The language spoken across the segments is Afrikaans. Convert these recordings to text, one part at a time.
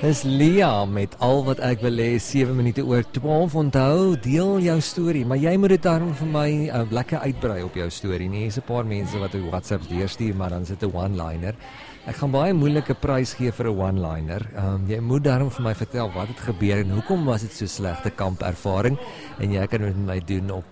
Dis Lia met al wat ek wil hê, 7 minute oor 12. Onthou, deel jou storie, maar jy moet dit daarom vir my lekker uitbrei op jou storie. Nie is 'n paar mense wat op WhatsApp deurstuur, maar dan sit 'n one-liner. Ek gaan baie moeilike prys gee vir 'n one-liner. Jy moet daarom vir my vertel wat het gebeur en hoekom was dit so slegte kampervaring. En jy kan dit met my doen op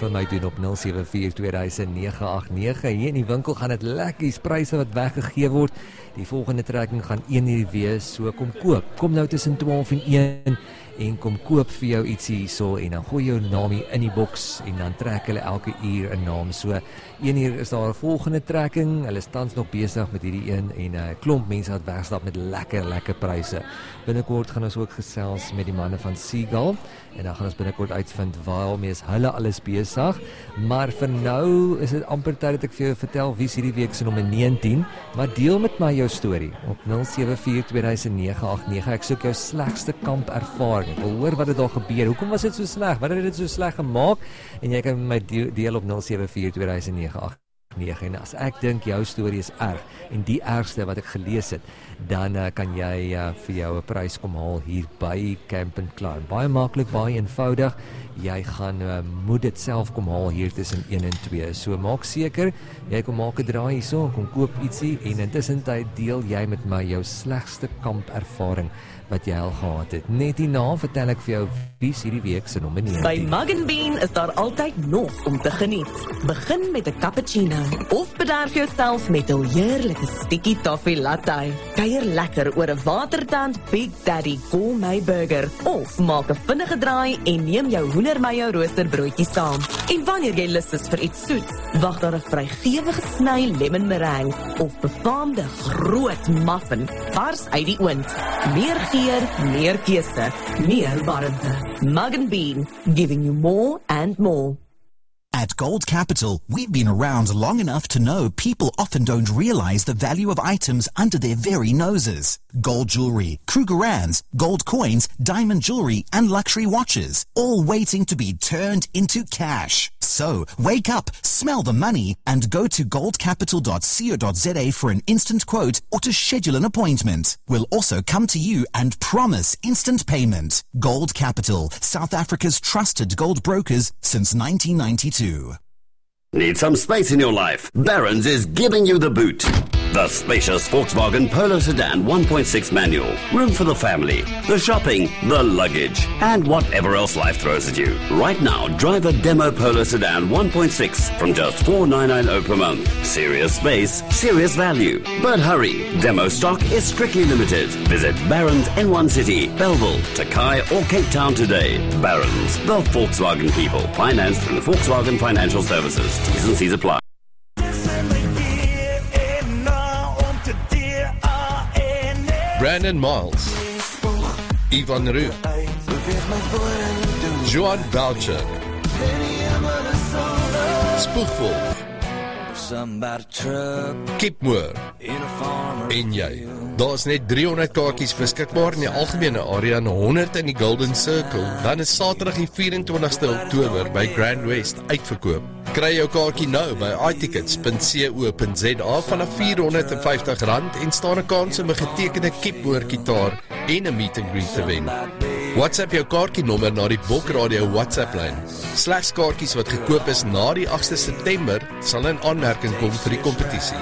074-2009-89. Hier in die winkel gaan dit lekkies pryse wat weggegee word. Die volgende trekking gaan 1 uur wees, so kom koop. Kom nou tussen 12 en 1 en kom koop vir jou ietsie hierso en dan gooi jou naam hier in die boks en dan trek hulle elke uur 'n naam. So 1 uur is daar 'n volgende trekking. Hulle is tans nog besig met hierdie een en 'n klomp mense wat wegstap met lekker pryse. Binnekort gaan ons ook gesels met die manne van Seagull en dan gaan ons binnekort uitvind waarmee is hulle alles besig. Maar vir nou is dit amper tyd dat ek vir jou vertel wie is hierdie week se nommer 19, maar deel met my jou storie op 074-2009-89. Ek soek jou slegste kampervaring. Ek wil hoor wat het daar gebeur. Hoekom was dit so sleg? Wat het dit so sleg gemaak? En jy kan met my deel op 074-2009-89. En as ek dink jou storie is erg en die ergste wat ek gelees het, dan kan jy vir jou 'n prys kom haal hier by Camp & Climb. Baie maklik, baie eenvoudig. Jy gaan moet dit self kom haal hier tussen 1 en 2. So maak seker, jy kom maak 'n draai hierso, kom koop ietsie en intussen tyd deel jy met my jou slegste kampervaring wat jy al gehad het. Net hierna vertel ek vir jou wie is hierdie week se nommer 19. By Mug & Bean is daar altyd nog om te geniet. Begin met 'n cappuccino of bederf jouself met 'n heerlike sticky toffee latte. Kuier lekker oor 'n watertand Big Daddy gourmet burger of maak 'n vinnige draai en neem jou hoendermayo roosterbroodjie saam. En wanneer jy lus is vir iets soets, wag daar 'n vrygewige sny lemon meringue of befaamde groot muffin vars uit die oond. Meer geur, meer keuse, meer warmte. Mug & Bean, giving you more and more. At Gold Capital, we've been around long enough to know people often don't realize the value of items under their very noses. Gold jewelry, Krugerrands, gold coins, diamond jewelry, and luxury watches, all waiting to be turned into cash. So, wake up, smell the money, and go to goldcapital.co.za for an instant quote or to schedule an appointment. We'll also come to you and promise instant payment. Gold Capital, South Africa's trusted gold brokers since 1992. Need some space in your life? Barron's is giving you the boot. The spacious Volkswagen Polo Sedan 1.6 manual. Room for the family, the shopping, the luggage, and whatever else life throws at you. Right now, drive a demo Polo Sedan 1.6 from just $4,990 per month. Serious space, serious value. But hurry, demo stock is strictly limited. Visit Barron's in one city, Belleville, Takai, or Cape Town today. Barron's, the Volkswagen people. Financed through Volkswagen Financial Services. T's and C's apply. Brandon Miles, Ivan Roux, Johan Boucher, Spoegwolf, Kip Moore en jy. Daar is net 300 kaartjies beskikbaar in die algemene area en 100 in die Golden Circle. Dan is Saterdag die 24ste Oktober by Grand West uitverkoop. Kry jou kaartjie nou by itickets.co.za vanaf R450 en staan 'n kans om 'n getekende Kip Moore gitaar en 'n meet and greet te wen. WhatsApp jou kaartjienommer na die Bok Radio WhatsApp-lyn. Slegs kaartjies wat gekoop is na die 8ste September sal in aanmerking kom vir die kompetisie.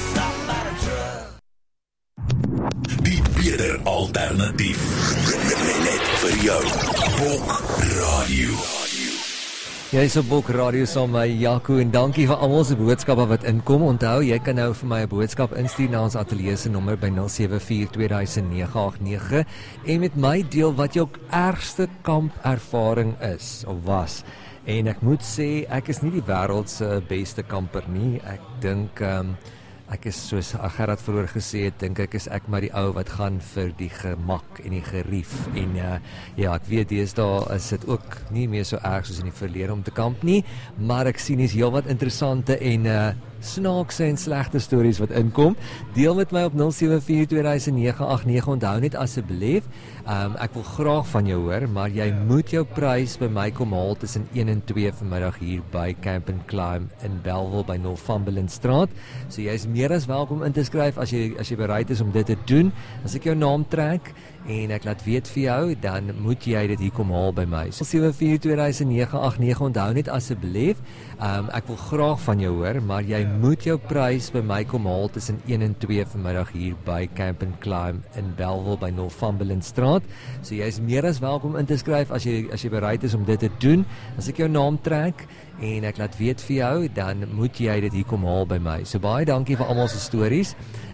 Die beter alternatief. Net vir jou. Bok Radio. Jy is op Bok Radio saam met my Jaco en dankie vir almal se boodskappe wat inkom. Onthou, jy kan nou vir my 'n boodskap instuur na ons ateljee se nommer by 074-2009-89 en met my deel wat jou ergste kampervaring is of was. En ek moet sê, ek is nie die wêreld se beste kamper nie. Ek dink ek is soos Gerard vroeër gesê het, dink ek maar die ou wat gaan vir die gemak en die gerief. En ja, ek weet deesdae is dit ook nie meer so erg soos in die verlede om te kamp nie, maar ek sien is heelwat interessante en snaakse en slegte stories wat inkom. Deel met my op 074-2009-89. Onthou net asseblief, ek wil graag van jou hoor, maar jy moet jou prys by my kom haal tussen 1 en 2 vanmiddag hier by Camp & Climb in Belleville by Northumberlandstraat. So jy is meer as welkom in te skryf as jy bereid is om dit te doen. As ek jou naam trek en ek laat weet vir jou, dan moet jy dit hier kom haal by my. So 74200989 onthou net asseblief, ek wil graag van jou hoor, maar jy moet jou prys by my kom haal tussen 1 en 2 vanmiddag hier by Camp and Climb in Bellville by Northumberlandstraat. So jy is meer as welkom in te skryf as jy bereid is om dit te doen. As ek jou naam trek en ek laat weet vir jou, dan moet jy dit hier kom haal by my. So baie dankie vir almal se stories.